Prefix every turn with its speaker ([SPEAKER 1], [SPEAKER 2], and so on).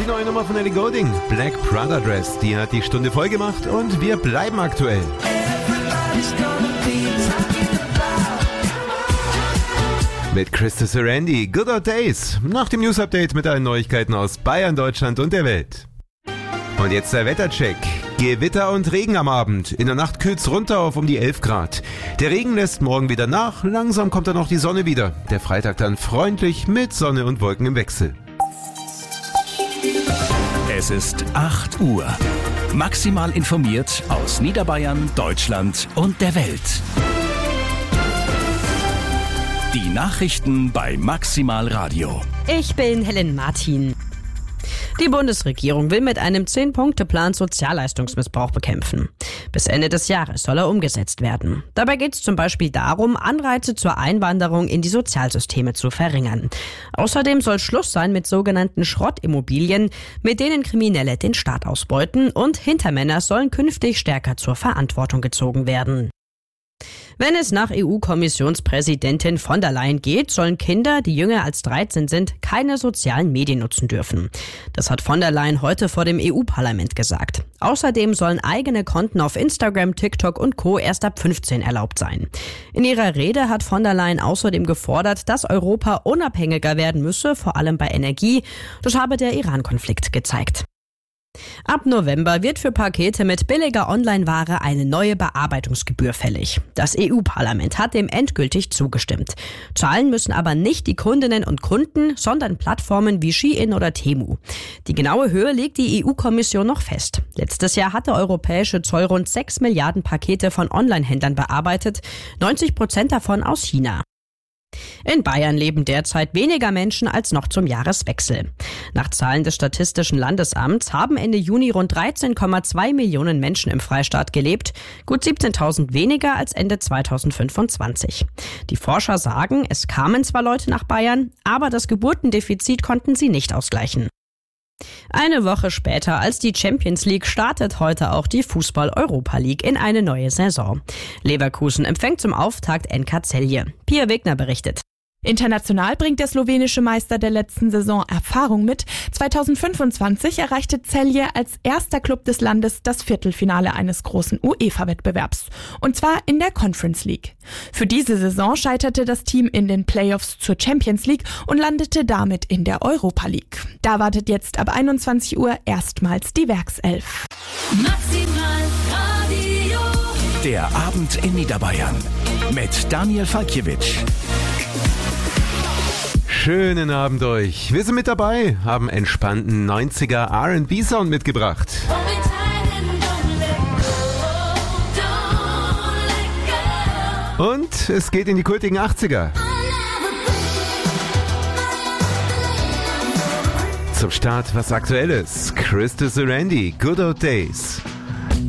[SPEAKER 1] Die neue Nummer von Ellie Goulding, Black Prada Dress, die hat die Stunde voll gemacht und wir bleiben aktuell. Mit Christa Sarandi, Good Old Days, nach dem News-Update mit allen Neuigkeiten aus Bayern, Deutschland und der Welt. Und jetzt der Wettercheck. Gewitter und Regen am Abend. In der Nacht kühlt's runter auf um die 11 Grad. Der Regen lässt morgen wieder nach. Langsam kommt dann auch die Sonne wieder. Der Freitag dann freundlich mit Sonne und Wolken im Wechsel.
[SPEAKER 2] Es ist 8 Uhr. Maximal informiert aus Niederbayern, Deutschland und der Welt. Die Nachrichten bei Maximal Radio.
[SPEAKER 3] Ich bin Helen Martin. Die Bundesregierung will mit einem 10-Punkte-Plan Sozialleistungsmissbrauch bekämpfen. Bis Ende des Jahres soll er umgesetzt werden. Dabei geht es zum Beispiel darum, Anreize zur Einwanderung in die Sozialsysteme zu verringern. Außerdem soll Schluss sein mit sogenannten Schrottimmobilien, mit denen Kriminelle den Staat ausbeuten, und Hintermänner sollen künftig stärker zur Verantwortung gezogen werden. Wenn es nach EU-Kommissionspräsidentin von der Leyen geht, sollen Kinder, die jünger als 13 sind, keine sozialen Medien nutzen dürfen. Das hat von der Leyen heute vor dem EU-Parlament gesagt. Außerdem sollen eigene Konten auf Instagram, TikTok und Co. erst ab 15 erlaubt sein. In ihrer Rede hat von der Leyen außerdem gefordert, dass Europa unabhängiger werden müsse, vor allem bei Energie. Das habe der Iran-Konflikt gezeigt. Ab November wird für Pakete mit billiger Online-Ware eine neue Bearbeitungsgebühr fällig. Das EU-Parlament hat dem endgültig zugestimmt. Zahlen müssen aber nicht die Kundinnen und Kunden, sondern Plattformen wie Shein oder Temu. Die genaue Höhe legt die EU-Kommission noch fest. Letztes Jahr hat der europäische Zoll rund 6 Milliarden Pakete von Online-Händlern bearbeitet, 90% davon aus China. In Bayern leben derzeit weniger Menschen als noch zum Jahreswechsel. Nach Zahlen des Statistischen Landesamts haben Ende Juni rund 13,2 Millionen Menschen im Freistaat gelebt, gut 17.000 weniger als Ende 2025. Die Forscher sagen, es kamen zwar Leute nach Bayern, aber das Geburtendefizit konnten sie nicht ausgleichen. Eine Woche später als die Champions League startet heute auch die Fußball-Europa League in eine neue Saison. Leverkusen empfängt zum Auftakt NK Celje. Pia Wegner berichtet.
[SPEAKER 4] International bringt der slowenische Meister der letzten Saison Erfahrung mit. 2025 erreichte Celje als erster Club des Landes das Viertelfinale eines großen UEFA-Wettbewerbs. Und zwar in der Conference League. Für diese Saison scheiterte das Team in den Playoffs zur Champions League und landete damit in der Europa League. Da wartet jetzt ab 21 Uhr erstmals die Werkself.
[SPEAKER 5] Maximal Radio.
[SPEAKER 2] Der Abend in Niederbayern mit Daniel Falkiewicz.
[SPEAKER 1] Schönen Abend euch. Wir sind mit dabei, haben entspannten 90er R&B-Sound mitgebracht. Und es geht in die kultigen 80er. Zum Start was Aktuelles. Christa Sarandi, Good Old Days.